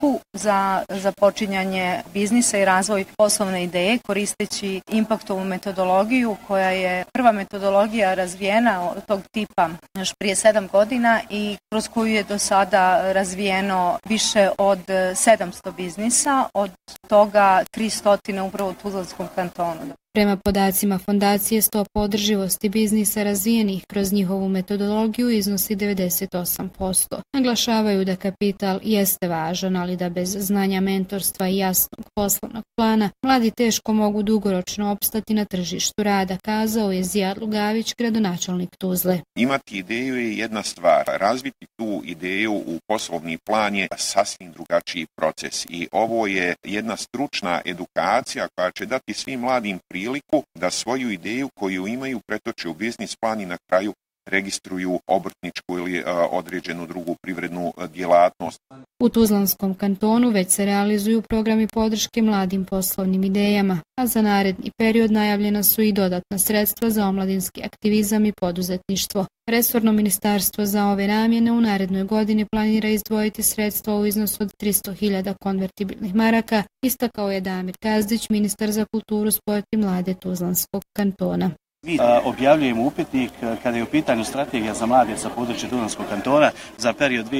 podršku za započinjanje biznisa i razvoj poslovne ideje koristeći impaktovu metodologiju koja je prva metodologija razvijena od tog tipa još prije 7 godina i kroz koju je do sada razvijeno više od 700 biznisa, od toga 300 upravo u Tuzlanskom kantonu. Prema podacima fondacije, stopa održivosti biznisa razvijenih kroz njihovu metodologiju iznosi 98%. Naglašavaju da kapital jeste važan, ali da bez znanja mentorstva i jasnog poslovnog plana mladi teško mogu dugoročno opstati na tržištu rada, kazao je Zijad Lugavić, gradonačelnik Tuzle. Imati ideju je jedna stvar, razviti tu ideju u poslovni plan je sasvim drugačiji proces i ovo je jedna stručna edukacija koja će dati svim mladim priliku da svoju ideju koju imaju pretoče u biznis plan i na kraju registruju obrtničku ili određenu drugu privrednu djelatnost. U Tuzlanskom kantonu već se realizuju programi podrške mladim poslovnim idejama, a za naredni period najavljena su i dodatna sredstva za omladinski aktivizam i poduzetništvo. Resorno ministarstvo za ove namjene u narednoj godini planira izdvojiti sredstva u iznosu od 300.000 konvertibilnih maraka, istakao je Damir Kazdić, ministar za kulturu, sport i mlade Tuzlanskog kantona. Mi objavljujemo upitnik kada je u pitanju strategija za mlade sa područja Tuzlanskog kantona za period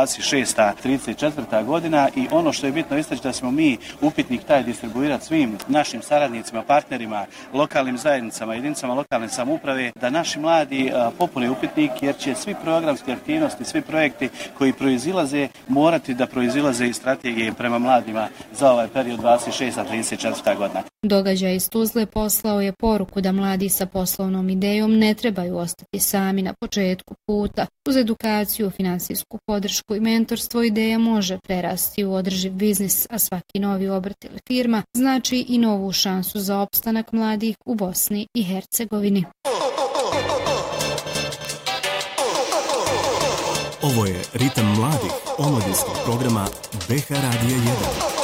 2026-34. godina i ono što je bitno istaći da smo mi upitnik taj distribuirati svim našim saradnicima, partnerima, lokalnim zajednicama, jedinicama lokalne samouprave, da naši mladi popune upitnik jer će svi programski aktivnosti, svi projekti koji proizilaze morati da proizilaze iz strategije prema mladima za ovaj period 26-34. godina. Događaj iz Tuzle poslao je poruku da mladi sa poslovnom idejom ne trebaju ostati sami na početku puta. Uz edukaciju, finansijsku podršku i mentorstvo ideja može prerasti u održiv biznis, a svaki novi obrt ili firma znači i novu šansu za opstanak mladih u Bosni i Hercegovini. Ovo je Ritam mladih omladinskog programa BH Radija 1.